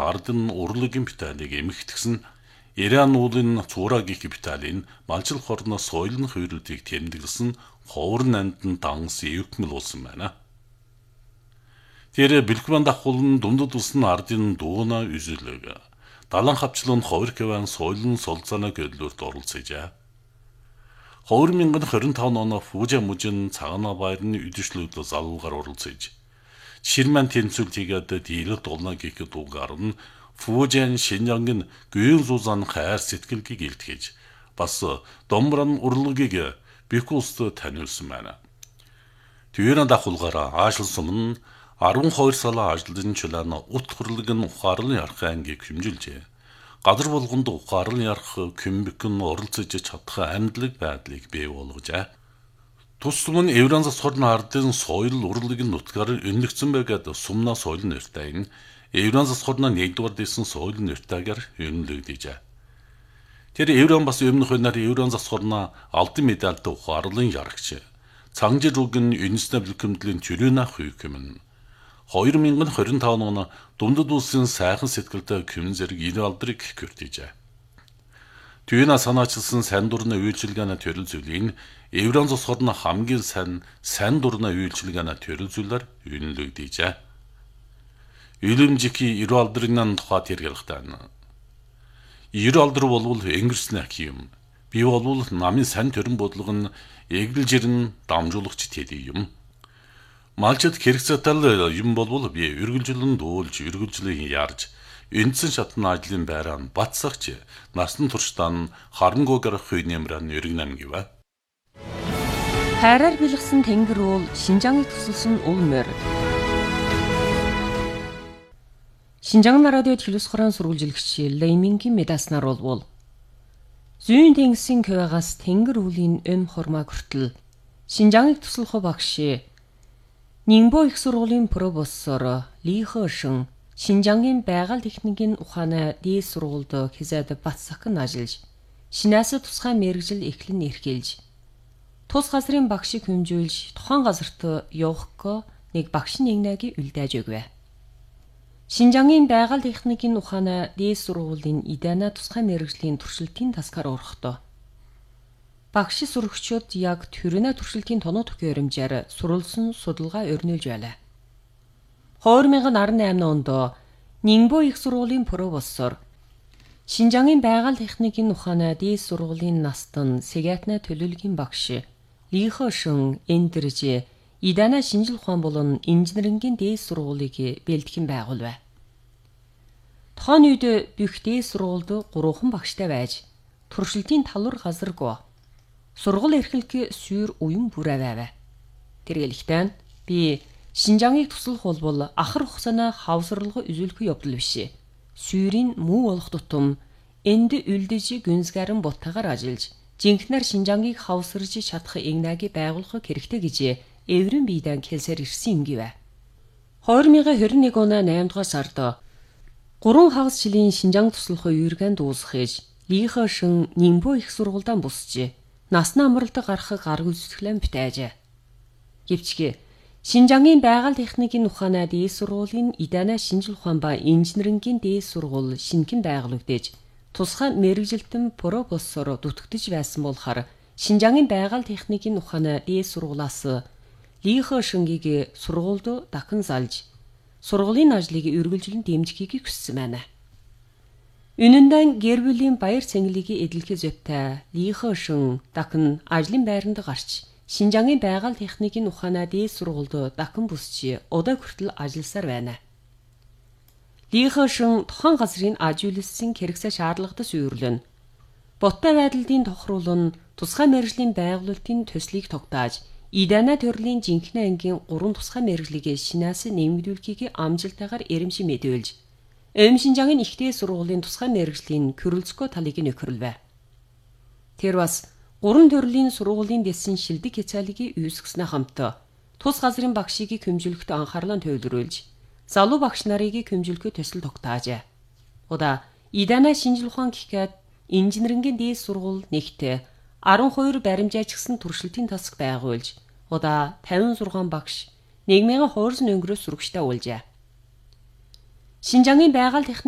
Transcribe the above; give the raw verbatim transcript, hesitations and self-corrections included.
ардын урлагийн Виталийг эмэгтгсэн Иран уулын цуурагийн Виталийг малчил хорноос соёлын хувирлыг тэмдэглэсэн ховрын амтан данс эвгмэл болсон байна. Тэр бэлгван дахуулн дундад усан ардын дууна үзүүлэг. Далан хавчлын ховркеван соёлын солилцооны гэрлүүрт оролцожээ. хоёр мянган хорин таван оны Фужа мужин цагаана баярны үдэшлүүлд залуугаар оролцож Ширман тэнцвэл тэгээд дийлэлт олно гэх дуугаар нь Фужан Шинжангийн гүйн зузаан хайр сэтгэлгийг илтгэж бас домбран урлагийг бикуст таниулсан байна. Түүний дахуулгаараа аашил сум нь арван хоёр сала ажлын чулаана ут хурлаг нь ухаарлын ярах ангийг хэмжилжээ. Газар болгонд ухаарлын ярах көмбөкн оролцож чадах амьдлаг байдлыг бий болгожээ. Тус сум нь Евразийн сорны ардын соёл урлагийн нутгаар өнлөгдсөн байгаад сумна соёл нэртэй нь Евразийн сорны нэгдүгээр дэсэн соёл нэртэйгээр өнлөгдөжээ. Тэр Евран бас өмнөх өнөр Евразийн сорны алтан медальтай ухаарлын ярагч Цангжир үгэн Юнеста бүлгэмдлийн Чүрүна хүйкэмэн хоёр мянган хорин таван оны дундад улсын сайхан сэтгэлтэй күмэн зэрэг ир алдрыг гүртижээ. Түүний санаачилсан сайн дурны үйлчилгээний төрөл зүйлийн Евразийн сорны хамгийн сайн сайн дурны үйлчилгээний төрөл зүйлээр үнэлэгдэжээ. Илэмжики ир алдрын тухай тэргэлхтэй. Ир алдар болвол энгэрснэ юм. Би болвол намын сайн төрөн бодлого нь эглжирэн дамжуулагч тэдий юм. Малчид хэрэгцээтэй юм болвол би үргэлжлэн дуулж, үргэлжлэн ярьж, үндсэн шатны ажлын байраа батсагч, насан туршдаа харангуй гарах хүнэмрэн өргөнам гэвэ. Хайраар бэлгсэн тэнгэр уул Шинжааныг тусалсан ул морь. Шинжаан радиод хэлс хорон сурвалжилагч Леймингийн медаснаар болвол зүүн тэнгисийн квагаас тэнгэр уулийн өм хурмаа хүртэл Шинжааныг туслах багш Нинбо их сургуулийн профессор Ли Хэшин Шинжаангийн байгаль техникийн ухааны дээд сургуульд хязаад батсахын ажиллаж шинээс тусгай мэргэжил эхлэн эрхэлж тус газрын багшийг хэмжүүлж тухайн газарт явахко нэг багш нэгнэгийн үлдээж өгвэ. Шинжаангийн байгаль техникийн ухааны дээд сургуулийн Идана тусгай мэргэжлийн туршилтын тасгаар орохдоо багш сурагчид яг төрөнө туршилтын тоноо төхөө хэмжээр суралцсан судалгаа өрнүүлж байлаа. хоёр мянган арван eight онд Нинбо их сургуулийн профессор Шинжаангийн байгаль техникийн ухааны дээд сургуулийн настан Сегатны төлөвлөгийн багш Ли Хэшин эндэрж Идана шинжил ухаан болон инженерингийн дээд сургуулийг бэлтгэн байгуулв. Тухайн үед бүх дээд сургуульд гурван багштай байж туршилтын талвар газаргүй сургууль эрхлэх сүйр уян бүрээвэ. Тэргэлэгтэн би Шинжааныг туслах болбол ахар хугацааны хавсралга үзүүлэх явдал биш. Сүйрийн муу болох тутам энд үлдэж гүнзгэрэн бутагаар ажиллаж жинхнэр Шинжааныг хавсарж чадах игнагийг байгуулах хэрэгтэй гэж эврэн биедан хэлсээр ирсэн юм гэвэ. хоёр мянган хорин нэг оны eight дугаар сард гурван хагас жилийн Шинжаан туслах үергэнд дуусгаж Ли Хэшин Нинбо их сургуульд бусжээ. Насны амралт гарах гараг үзүүлэлэн битээжээ. Гэвч Шинжаангийн байгаль техникийн ухааны дээд сургуулийн Идана шинжил ухаан ба инженерингийн дээд сургууль шинхэн байгуулагдаж тусгай мэргэжилтэн профессор дутагдж байсан болохоор Шинжаангийн байгаль техникийн ухааны дээд сургуулиас Ли Хэшингийг сургуульд дахин залж сургуулийн ажлыг үргэлжлэн дэмжихийг хүссэн байна. Үнэндээ гэр бүлийн баяр цэнгэлийг эдэлхий зөвтэй Ли Хэшин дахин ажлын байранд гарч Шинжаангийн байгаль техникийн ухааны дээд сургуульд дахин бүсч удаа хүртэл ажилласаар байна. Ли Хэшин тухайн газрын аж үйлсийн хэрэгцээ шаардлагатас үүрлэн боттой байдлын тохируулан тусгай мэргэжлийн байгуулалтын төслийг тогтоож Идана төрлийн жинхэнэ ангийн гурван тусгай мэргэжлийг шинээс нэмэгдүүлэхийг амжилттайгаар эрэмшин мэдүүлж Эм Шинжаангийн ихтэй сургуулийн тусгай мэргэжлийн Кюрлцко талыг нөхөрлөв. Тэр бас гурван төрлийн сургуулийн дэсэн шилдэг хязгаарлыг үүсгэснээ хамт тус газрын багшийг хэмжүүлэхэд анхаарлаа төвлөрүүлж залуу багш нарыг хэмжүүлэхэд төсөл тогтоожээ. Удаа Идана шинжил ухаан гэхэд инженерингийн дээд сургууль нэгт twelve баримжаач гисэн туршилтын тасаг байгуулж удаа fifty-six багш one thousand two hundred өнгөрөөс сурагчтай уулжээ. Шинжаангийн байгаль